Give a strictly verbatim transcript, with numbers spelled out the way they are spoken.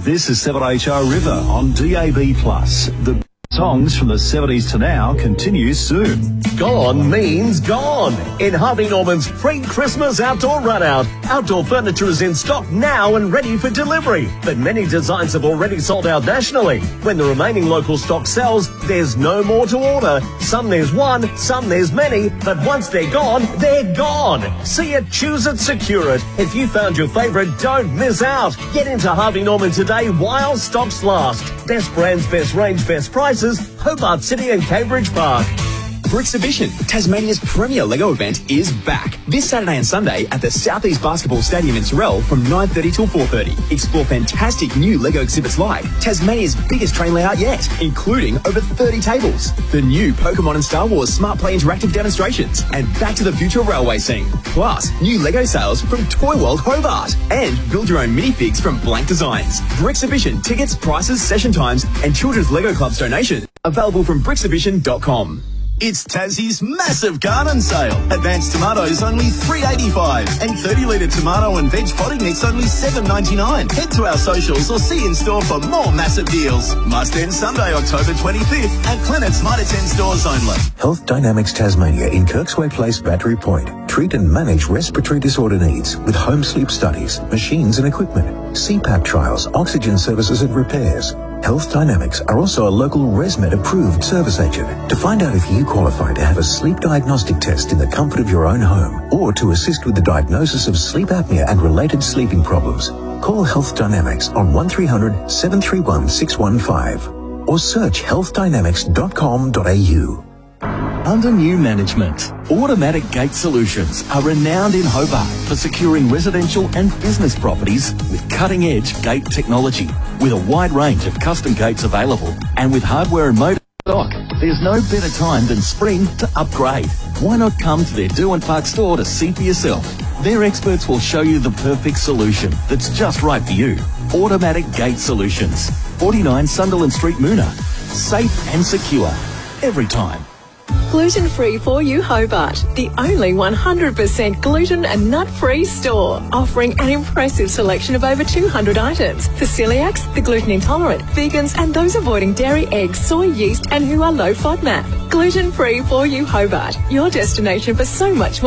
This is seven H R River on D A B plus. The songs from the seventies to now continues soon. Gone means gone. In Harvey Norman's pre-Christmas outdoor run-out, outdoor furniture is in stock now and ready for delivery. But many designs have already sold out nationally. When the remaining local stock sells, there's no more to order. Some there's one, some there's many, but once they're gone, they're gone. See it, choose it, secure it. If you found your favourite, don't miss out. Get into Harvey Norman today while stocks last. Best brands, best range, best prices. Hobart City and Cambridge Park. Brixibition, Tasmania's premier Lego event, is back. This Saturday and Sunday at the Southeast Basketball Stadium in Sorell from nine thirty till four thirty. Explore fantastic new Lego exhibits like Tasmania's biggest train layout yet, including over thirty tables, the new Pokemon and Star Wars Smart Play interactive demonstrations, and Back to the Future railway scene. Plus, new Lego sales from Toy World Hobart, and build your own minifigs from Blank Designs. Brixibition tickets, prices, session times, and Children's Lego Club's donation available from brixibition dot com. It's Tassie's massive garden sale. Advanced tomatoes only three eighty-five and thirty litre tomato and veg potting mix only seven ninety-nine. Head to our socials or see in store for more massive deals. Must end Sunday, October twenty-fifth at Clinton's Mitre ten stores only. Health Dynamics Tasmania in Kirksway Place, Battery Point. Treat and manage respiratory disorder needs with home sleep studies, machines and equipment, C PAP trials, oxygen services and repairs. Health Dynamics are also a local ResMed approved service agent. To find out if you qualify to have a sleep diagnostic test in the comfort of your own home or to assist with the diagnosis of sleep apnea and related sleeping problems, call Health Dynamics on one three hundred, seven three one, six one five or search health dynamics dot com dot a u. Under new management, Automatic Gate Solutions are renowned in Hobart for securing residential and business properties with cutting-edge gate technology. With a wide range of custom gates available and with hardware and motor stock, there's no better time than spring to upgrade. Why not come to their Derwent Park store to see for yourself? Their experts will show you the perfect solution that's just right for you. Automatic Gate Solutions, forty-nine Sunderland Street, Moona. Safe and secure every time. Gluten-free for you Hobart, the only one hundred percent gluten and nut-free store, offering an impressive selection of over two hundred items for celiacs, the gluten intolerant, vegans and those avoiding dairy, eggs, soy, yeast and who are low FODMAP. Gluten-free for you Hobart, your destination for so much more.